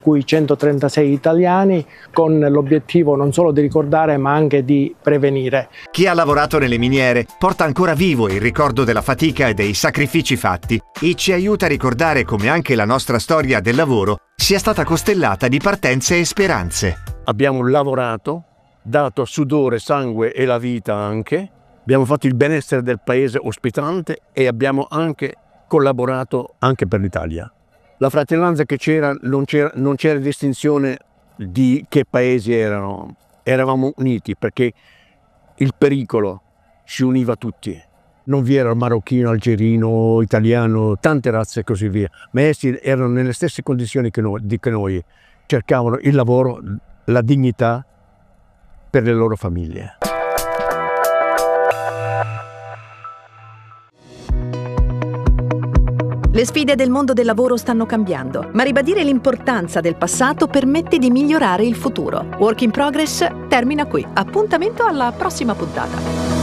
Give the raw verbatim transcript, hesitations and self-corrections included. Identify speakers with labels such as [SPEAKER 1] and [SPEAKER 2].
[SPEAKER 1] cui centotrentasei italiani, con l'obiettivo non solo di ricordare ma anche di prevenire.
[SPEAKER 2] Chi ha lavorato nelle miniere porta ancora vivo il ricordo della fatica e dei sacrifici fatti e ci aiuta a ricordare come anche la nostra storia del lavoro sia stata costellata di partenze e speranze.
[SPEAKER 3] Abbiamo lavorato, dato sudore, sangue e la vita anche, abbiamo fatto il benessere del paese ospitante e abbiamo anche collaborato anche per l'Italia. La fratellanza che c'era, non c'era, non c'era distinzione di che paesi erano, eravamo uniti perché il pericolo ci univa tutti. Non vi era il marocchino, algerino, italiano, tante razze e così via, ma essi erano nelle stesse condizioni che noi, di che noi, cercavano il lavoro, la dignità per le loro famiglie.
[SPEAKER 4] Le sfide del mondo del lavoro stanno cambiando, ma ribadire l'importanza del passato permette di migliorare il futuro. Work in Progress termina qui. Appuntamento alla prossima puntata.